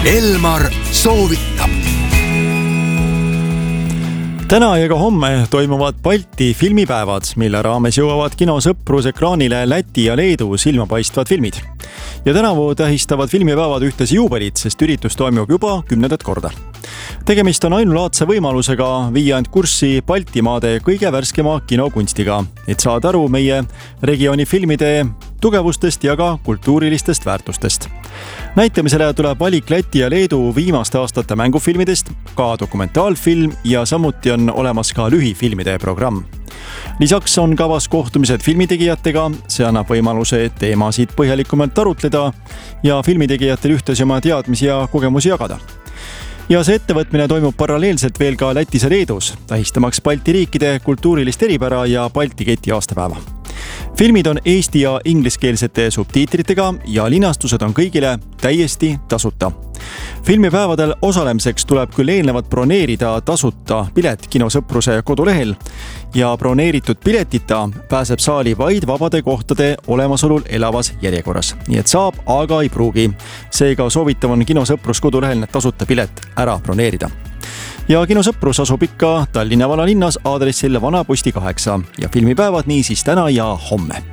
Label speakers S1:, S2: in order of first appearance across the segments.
S1: Elmar soovitab.
S2: Täna ja ka homme toimuvad Balti filmipäevad, mille raames jõuavad kinosõprusekraanile Läti ja Leedu silmapaistvad filmid. Ja tänavu tähistavad filmipäevad ühtlasi juubelit, sest üritus toimub juba 10. korda. Tegemist on ainulaadse võimalusega viia end kurssi Baltimaade kõige värskema kinokunstiga, et saada aru meie regiooni filmide tugevustest ja ka kultuurilistest väärtustest. Näitamisele tuleb valik Läti ja Leedu viimaste aastate mängufilmidest, ka dokumentaalfilm ja samuti on olemas ka lühifilmide programm. Lisaks on kavas kohtumised filmitegijatega, see annab võimaluse teemasid põhjalikumalt arutleda ja filmitegijatel ühtlasi oma teadmisi ja kogemusi jagada. Ja see ettevõtmine toimub paralleelselt veel ka Lätis ja Leedus, tähistamaks Balti riikide kultuurilist eripära ja Balti keti aastapäeva. Filmid on eesti- ja ingliskeelsete subtiitritega ja linastused on kõigile täiesti tasuta. Filmipäevadel osalemiseks tuleb küll eelnevalt broneerida tasuta pilet kinosõpruse kodulehel ja broneeritud piletita pääseb saali vaid vabade kohtade olemasolul elavas järjekorras. Nii et saab, aga ei pruugi. Seega soovitav kinosõprus kodulehel need tasuta pilet ära broneerida. Ja kinosõprus asub ikka Tallinna vanalinnas aadressil Vana Posti 8 ja filmipäevad niisiis täna ja homme.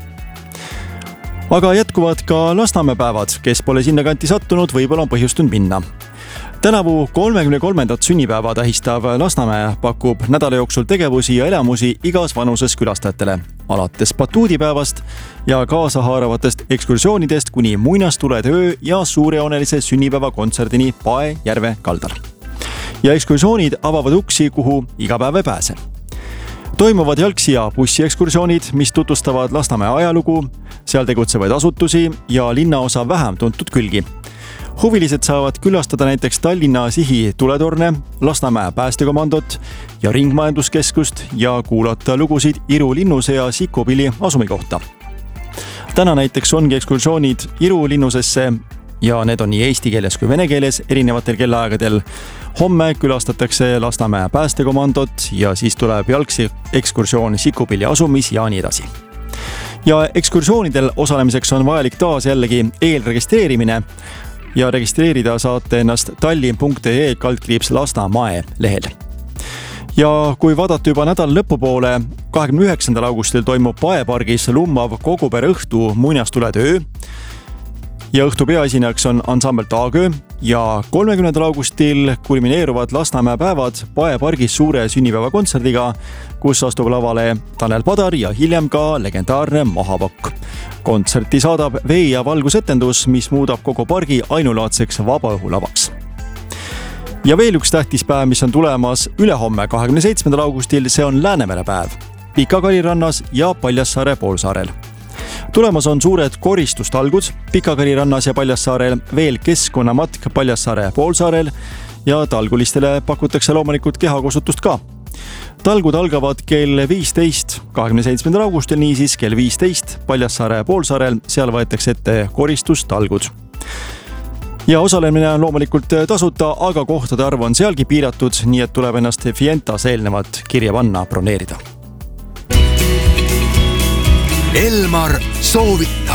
S2: Aga jätkuvad ka Lasnamäe päevad, kes pole sinna kanti sattunud, võib-olla on põhjustanud minna. Tänavu 33. sünnipäeva tähistav Lasnamäe pakub nädala jooksul tegevusi ja elamusi igas vanuses külastajatele, alates batuudipäevast ja kaasahaaravatest ekskursioonidest kuni muinastuletöö ja suurejoonelise sünnipäeva kontserdini Pae järve kaldal. Ja ekskursioonid avavad uksi, kuhu iga päev ei pääse. Toimuvad jalgsi- ja bussiekskursioonid, mis tutvustavad Lasnamäe ajalugu, seal tegutsevaid asutusi ja linnaosa vähem tuntud külgi. Huvilised saavad külastada näiteks Tallinna Sihi tuletorne, Lasnamäe päästekomandot ja ringmajanduskeskust ja kuulata lugusid Iru linnuse ja Sikupilli asumi kohta. Täna näiteks ongi ekskursioonid Iru linnusesse ja need on nii eesti keeles kui vene keeles erinevatel kellaaegadel. Homme külastatakse Lasnamäe päästekomandot ja siis tuleb jalgsi ekskursioon Sikupilli asumis ja nii edasi. Ja ekskursioonidel osalemiseks on vajalik taas jällegi eelregistreerimine ja registreerida saate ennast tallinn.ee/Lasnamäe lehel. Ja kui vaadata juba nädal lõpupoole, 29. augustil toimub Paepargis lummav kogupere õhtu muinastuletöö ja õhtu peaesinejaks on ansambel Taagöö ja 30. augustil kulmineeruvad Lasnamäe päevad Paepargis suure sünnipäevakontserdiga, kus astub lavale Tanel Padar ja hiljem ka legendaarne Mahavokk. Kontserti saadab vee- ja valgusetendus, mis muudab kogu pargi ainulaadseks vabaõhulavaks. Ja veel üks tähtis päev, mis on tulemas ülehomme 27. augustil, see on Läänemere päev Pika-Kari rannas ja Paljassaare poolsaarel. Tulemas on suured koristustalgud Pika-Kari rannas ja Paljassaarel, veel keskkonnamatk Paljassaare poolsaarel ja talgulistele pakutakse loomulikult kehakosutust ka. Talgud algavad kell 15, 27. augustil, niisiis kell 15 Paljassaare poolsaarel, seal võetakse ette koristustalgud. Ja osalemine on loomulikult tasuta, aga kohtade arv on sealgi piiratud, nii et tuleb ennast Fientas eelnevalt kirja panna, broneerida.
S1: Elmar soovitab.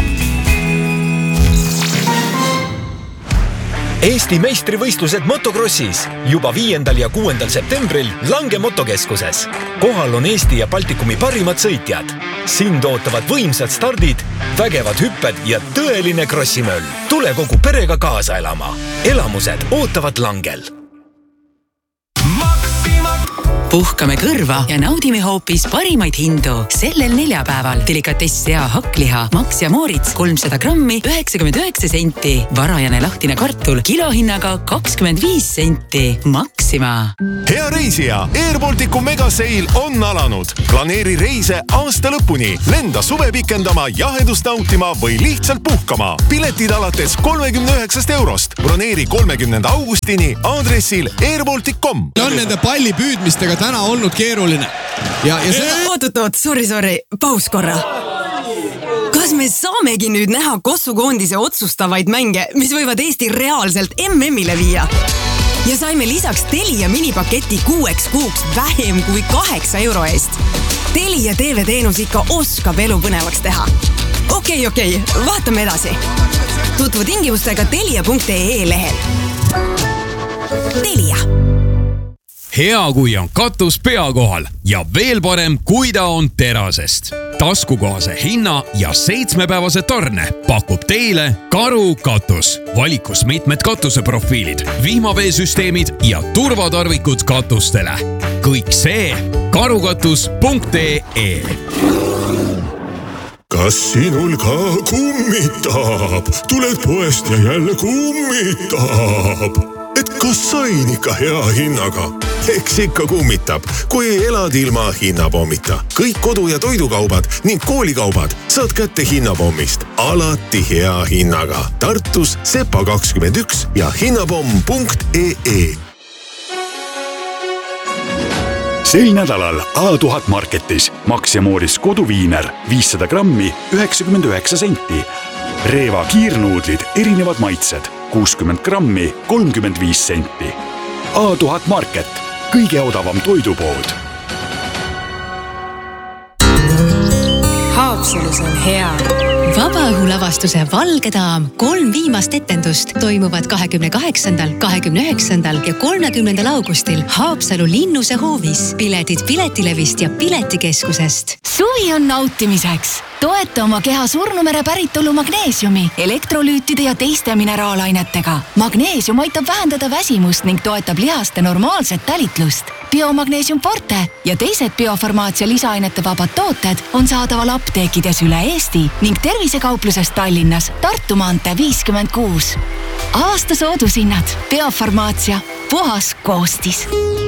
S3: Eesti meistrivõistlused motokrossis juba 5. ja 6. septembril Lange motokeskuses. Kohal on Eesti ja Baltikumi parimad sõitjad. Sind ootavad võimsad stardid, vägevad hüpped ja tõeline krossimöll. Tule kogu perega kaasa elama. Elamused ootavad Langel.
S4: Puhkame kõrva ja naudime hoopis parimaid hindu. Sellel neljapäeval delikatess sea hakkliha Max ja Moritz 300 grammi 99 senti. Varajane lahtine kartul kilohinnaga 25 senti. Maxima.
S5: Hea reisija, Airbalticu megaseil on alanud. Planeeri reise aasta lõpuni. Lenda suve pikendama, jahedust nautima või lihtsalt puhkama. Piletid alates 39 eurost. Broneeri 30. augustini aadressil airbaltic.com.
S6: On nende palli püüdmistega täna olnud keeruline. Ja seda...
S7: Oot, sorry, paus korra. Kas me saamegi nüüd näha kossukoondise otsustavaid mänge, mis võivad Eesti reaalselt MM-ile viia? Ja saime lisaks Telia minipaketi 6 kuuks vähem kui 8 euro eest. Telia TV-teenus ikka oskab elu põnevaks teha. Okei, vaatame edasi. Tutvu tingimustega telia.ee lehel. Telia.
S8: Hea, kui on katus pea kohal ja veel parem, kui ta on terasest. Taskukohase hinna ja 7-päevase tarne pakub teile Karu katus. Valikus mitmed katuseprofiilid, vihmaveesüsteemid ja turvatarvikud katustele. Kõik see karukatus.ee.
S5: Kas sinul ka kummitab? Tuled poest ja jälle kummitab. Et kas sain ikka hea hinnaga? Eks ikka kummitab, kui elad ilma hinnapommita. Kõik kodu- ja toidukaubad ning koolikaubad saad kätte hinnapommist. Alati hea hinnaga. Tartus Sepa 21 ja hinnapomm.ee.
S9: Sel nädalal A1000 Marketis Max ja Mooris koduviiner 500 grammi 99 senti. Reeva kiirnuudlid erinevad maitsed 60 grammi 35 senti. A1000 Market, kõige odavam toidupood.
S10: Haapsalus on hea.
S11: Vabaõhulavastuse Valge daam 3 viimast etendust toimuvad 28., 29. ja 30. augustil Haapsalu Linnuse hoovis. Piletid Piletilevist ja Piletikeskusest.
S12: Suvi on nautimiseks. Toeta oma keha surnumere päritolu magneesiumi, elektrolüütide ja teiste mineraalainetega. Magneesium aitab vähendada väsimust ning toetab lihaste normaalset tälitlust. Biomagneesium Forte ja teised biofarmaatsia lisaainete vabad tooted on saadaval apteekides üle Eesti ning tervisekauplusest Tallinnas Tartu maantee 56. Aasta soodushinnad. Biofarmaatsia. Puhas koostis.